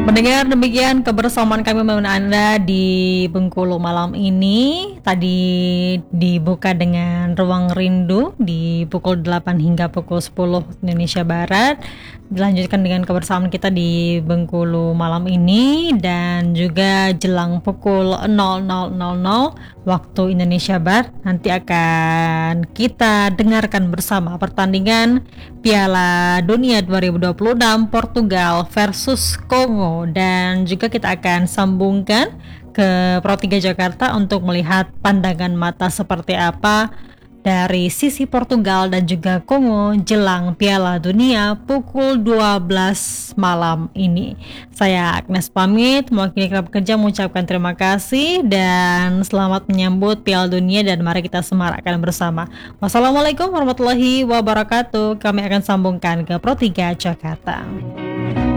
Mendengar demikian kebersamaan kami menemani Anda di Bengkulu malam ini tadi dibuka dengan Ruang Rindu di pukul 8 hingga pukul 10 Indonesia Barat. Dilanjutkan dengan kebersamaan kita di Bengkulu malam ini dan juga jelang pukul 00.00 waktu Indonesia Barat nanti akan kita dengarkan bersama pertandingan Piala Dunia 2026 Portugal versus Kongo, dan juga kita akan sambungkan ke Pro 3 Jakarta untuk melihat pandangan mata seperti apa dari sisi Portugal dan juga Kongo jelang Piala Dunia pukul 12 malam ini. Saya Agnes pamit, mewakili klub kerja mengucapkan terima kasih dan selamat menyambut Piala Dunia, dan mari kita semarakkan bersama. Wassalamualaikum warahmatullahi wabarakatuh. Kami akan sambungkan ke Pro 3 Jakarta.